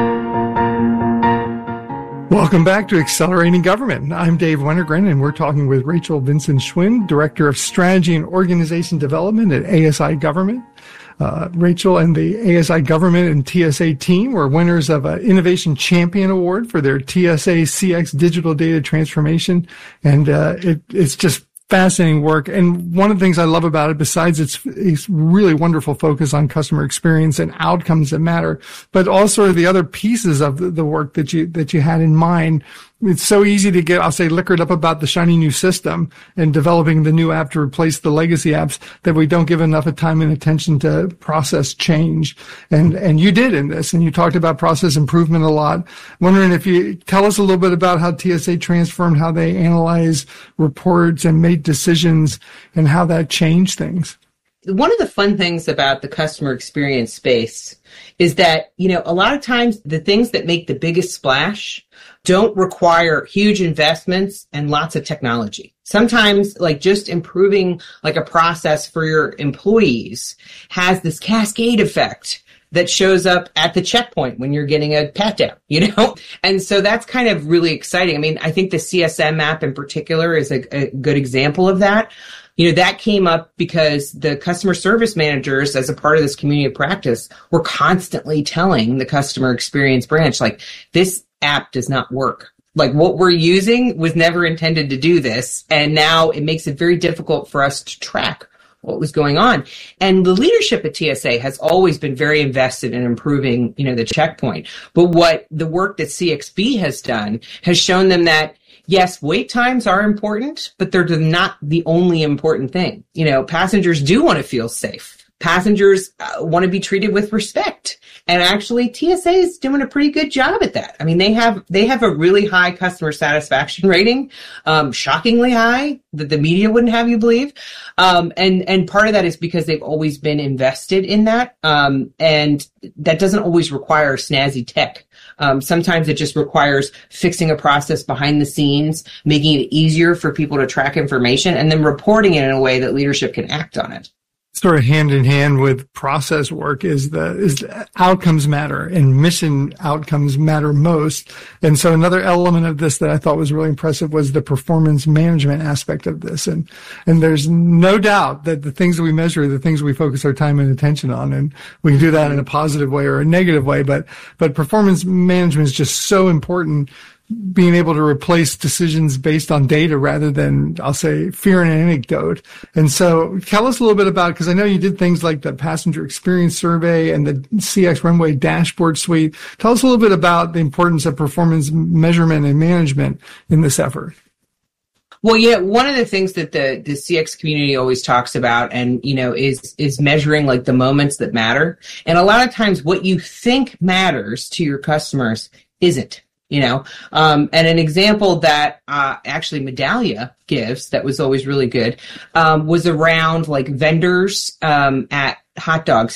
Welcome back to Accelerating Government. I'm Dave Wennergren, and we're talking with Rachel Vincent Schwind, Director of Strategy and Organization Development at ASI Government. Rachel and the ASI Government and TSA team were winners of an Innovation Champion Award for their TSA CX Digital Data Transformation, and it's just fascinating work. And one of the things I love about it, besides its really wonderful focus on customer experience and outcomes that matter, but also the other pieces of the work that you had in mind it's so easy to get, I'll say, liquored up about the shiny new system and developing the new app to replace the legacy apps that we don't give enough time and attention to process change. And you did in this, and you talked about process improvement a lot. Wondering if you tell us a little bit about how TSA transformed, how they analyze reports and made decisions, and how that changed things. One of the fun things about the customer experience space is that, a lot of times the things that make the biggest splash don't require huge investments and lots of technology. Sometimes just improving a process for your employees has this cascade effect that shows up at the checkpoint when you're getting a pat down, And so that's kind of really exciting. I mean, I think the CSM app in particular is a good example of that. That came up because the customer service managers, as a part of this community of practice, were constantly telling the customer experience branch, this app does not work. What we're using was never intended to do this. And now it makes it very difficult for us to track what was going on. And the leadership at TSA has always been very invested in improving, the checkpoint. But what the work that CXB has done has shown them that, yes, wait times are important, but they're not the only important thing. Passengers do want to feel safe. Passengers want to be treated with respect. And actually, TSA is doing a pretty good job at that. I mean, they have a really high customer satisfaction rating, shockingly high, that the media wouldn't have you believe. And part of that is because they've always been invested in that. And that doesn't always require snazzy tech. Sometimes it just requires fixing a process behind the scenes, making it easier for people to track information, and then reporting it in a way that leadership can act on it. Sort of hand in hand with process work is outcomes matter, and mission outcomes matter most. And so another element of this that I thought was really impressive was the performance management aspect of this. And there's no doubt that the things that we measure are the things we focus our time and attention on. And we can do that in a positive way or a negative way. But performance management is just so important, being able to replace decisions based on data rather than, I'll say, fear and anecdote. And so tell us a little bit about, because I know you did things like the passenger experience survey and the CX Runway dashboard suite. Tell us a little bit about the importance of performance measurement and management in this effort. Well, yeah, one of the things that the CX community always talks about and, is measuring the moments that matter. And a lot of times what you think matters to your customers isn't. And an example that actually Medallia gives that was always really good was around vendors at hot dog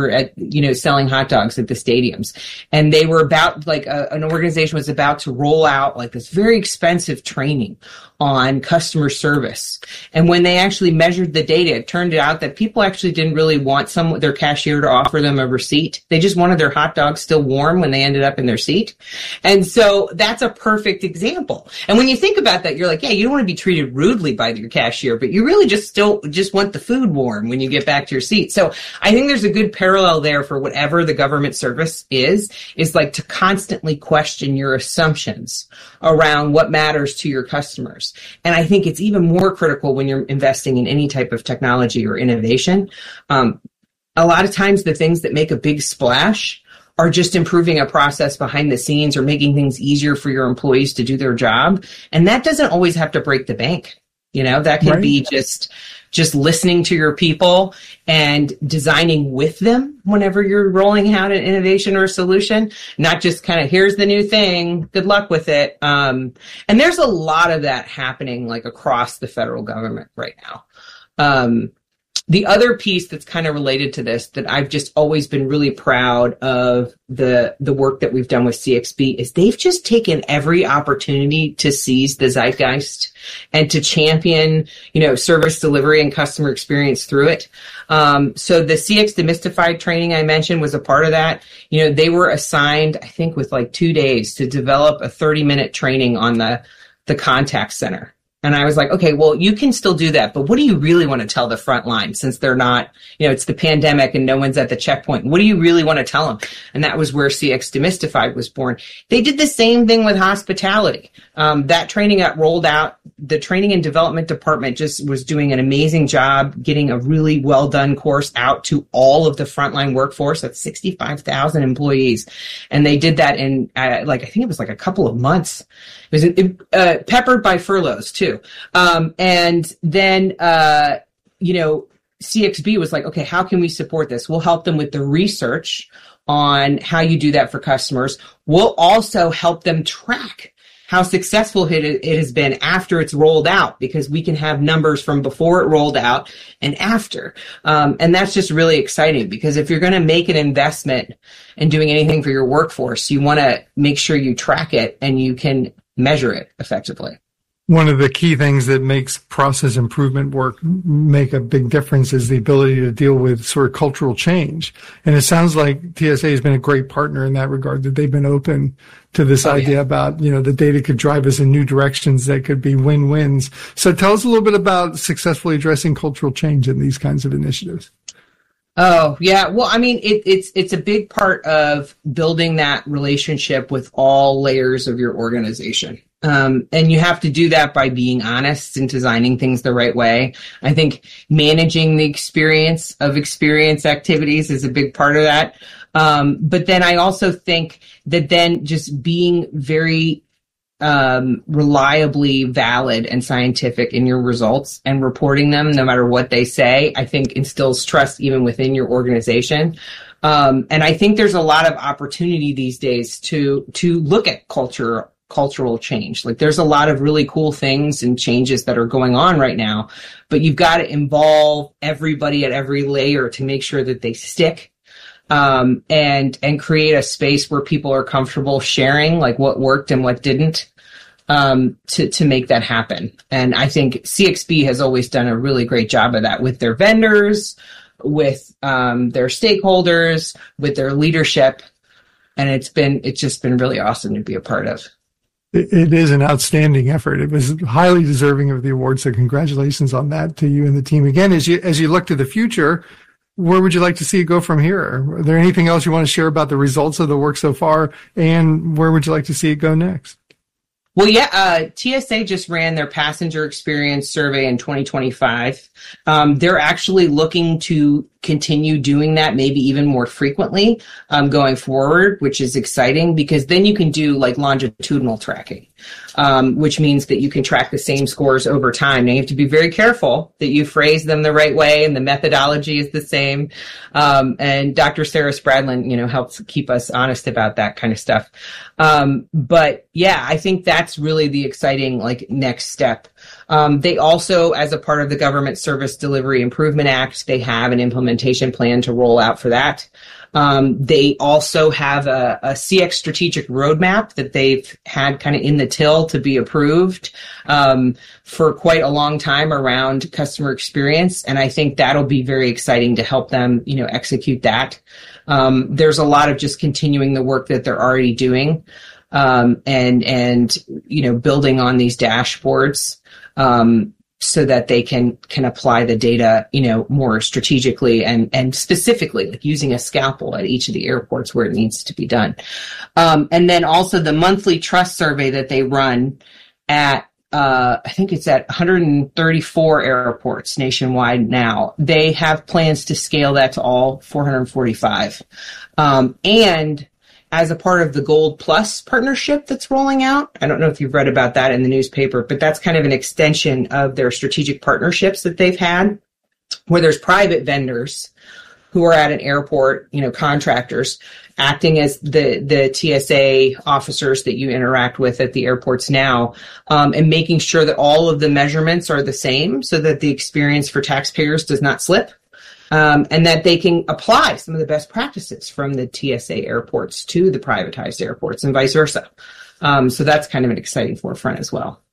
selling hot dogs at the stadiums. And they were about an organization was about to roll out this very expensive training on customer service. And when they actually measured the data, it turned out that people actually didn't really want their cashier to offer them a receipt. They just wanted their hot dogs still warm when they ended up in their seat. And so that's a perfect example. And when you think about that, you're yeah, you don't want to be treated rudely by your cashier, but you really just want the food warm when you get back to your seat. So I think there's a good parallel there for whatever the government service is to constantly question your assumptions around what matters to your customers. And I think it's even more critical when you're investing in any type of technology or innovation. A lot of times the things that make a big splash are just improving a process behind the scenes or making things easier for your employees to do their job. And that doesn't always have to break the bank. That can be just listening to your people and designing with them whenever you're rolling out an innovation or a solution, not just kind of, here's the new thing, good luck with it. And there's a lot of that happening across the federal government right now. The other piece that's kind of related to this that I've just always been really proud of the work that we've done with CXB is they've just taken every opportunity to seize the zeitgeist and to champion, service delivery and customer experience through it. So the CX Demystified training I mentioned was a part of that. They were assigned, I think, with 2 days to develop a 30-minute training on the contact center. And I was like, okay, well, you can still do that, but what do you really want to tell the front line, since they're not, it's the pandemic and no one's at the checkpoint? What do you really want to tell them? And that was where CX Demystified was born. They did the same thing with hospitality. That training got rolled out. The training and development department just was doing an amazing job getting a really well done course out to all of the frontline workforce. That's 65,000 employees. And they did that in, I think it was like a couple of months. It was peppered by furloughs too. And then, CXB was like, okay, how can we support this? We'll help them with the research on how you do that for customers. We'll also help them track how successful it has been after it's rolled out, because we can have numbers from before it rolled out and after. And that's just really exciting, because if you're going to make an investment in doing anything for your workforce, you want to make sure you track it and you can measure it effectively. One of the key things that makes process improvement work make a big difference is the ability to deal with sort of cultural change. And it sounds like TSA has been a great partner in that regard, that they've been open to this idea about, the data could drive us in new directions that could be win-wins. So tell us a little bit about successfully addressing cultural change in these kinds of initiatives. Oh, yeah. Well, I mean, it's a big part of building that relationship with all layers of your organization. And you have to do that by being honest and designing things the right way. I think managing the experience activities is a big part of that. But then I also think that then just being very reliably valid and scientific in your results and reporting them no matter what they say, I think instills trust even within your organization. And I think there's a lot of opportunity these days to look at cultural change. Like, there's a lot of really cool things and changes that are going on right now, but you've got to involve everybody at every layer to make sure that they stick. And create a space where people are comfortable sharing like what worked and what didn't, to make that happen. And I think CXB has always done a really great job of that with their vendors, with, their stakeholders, with their leadership. And it's just been really awesome to be a part of. It is an outstanding effort. It was highly deserving of the award. So congratulations on that to you and the team. Again, as you look to the future, where would you like to see it go from here? Are there anything else you want to share about the results of the work so far? And where would you like to see it go next? Well, yeah, TSA just ran their passenger experience survey in 2025. They're actually looking to continue doing that, maybe even more frequently, going forward, which is exciting, because then you can do like longitudinal tracking, which means that you can track the same scores over time. Now, you have to be very careful that you phrase them the right way and the methodology is the same. And Dr. Sarah Spradlin, helps keep us honest about that kind of stuff. But yeah, I think that's really the exciting next step. They also, as a part of the Government Service Delivery Improvement Act, they have an implementation plan to roll out for that. They also have a CX strategic roadmap that they've had kind of in the till to be approved for quite a long time around customer experience. And I think that'll be very exciting to help them, execute that. There's a lot of just continuing the work that they're already doing, and building on these dashboards, so that they can apply the data, more strategically and specifically, like using a scalpel at each of the airports where it needs to be done. And then also the monthly trust survey that they run at, I think it's at 134 airports nationwide now. They have plans to scale that to all 445. And as a part of the Gold Plus partnership that's rolling out, I don't know if you've read about that in the newspaper, but that's kind of an extension of their strategic partnerships that they've had, where there's private vendors who are at an airport, contractors acting as the TSA officers that you interact with at the airports now, and making sure that all of the measurements are the same so that the experience for taxpayers does not slip. And that they can apply some of the best practices from the TSA airports to the privatized airports and vice versa. So that's kind of an exciting forefront as well.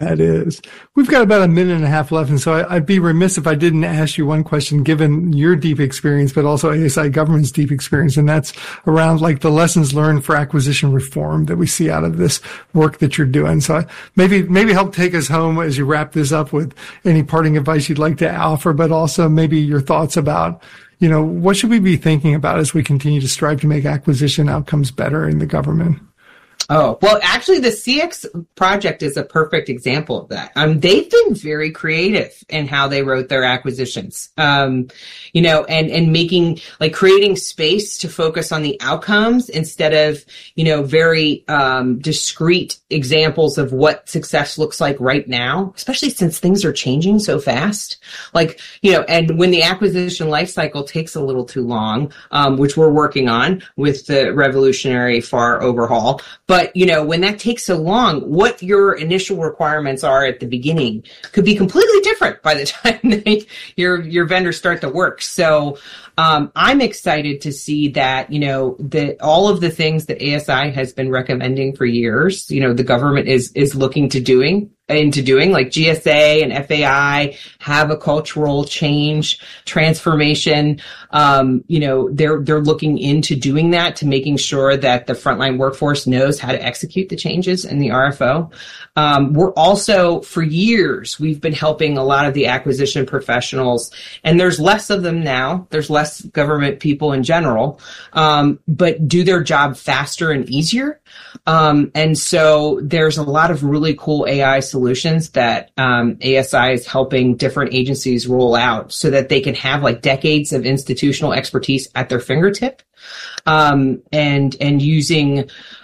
that is. We've got about a minute and a half left, and so I'd be remiss if I didn't ask you one question, given your deep experience, but also ASI government's deep experience, and that's around like the lessons learned for acquisition reform that we see out of this work that you're doing. So maybe help take us home as you wrap this up with any parting advice you'd like to offer, but also maybe your thoughts about, what should we be thinking about as we continue to strive to make acquisition outcomes better in the government? Oh, well, actually, the CX project is a perfect example of that. They've been very creative in how they wrote their acquisitions, and making, like, creating space to focus on the outcomes instead of, very discrete examples of what success looks like right now, especially since things are changing so fast. And when the acquisition lifecycle takes a little too long, which we're working on with the revolutionary FAR overhaul. But, when that takes so long, what your initial requirements are at the beginning could be completely different by the time your vendors start to work. So I'm excited to see that, that all of the things that ASI has been recommending for years, the government is looking to doing, like GSA and FAI have a cultural change, transformation. They're looking into doing that, to making sure that the frontline workforce knows how to execute the changes in the RFO. We're also, for years, we've been helping a lot of the acquisition professionals, and there's less of them now. There's less government people in general, but do their job faster and easier. And so there's a lot of really cool AI solutions that ASI is helping different agencies roll out so that they can have like decades of institutional expertise at their fingertip, and using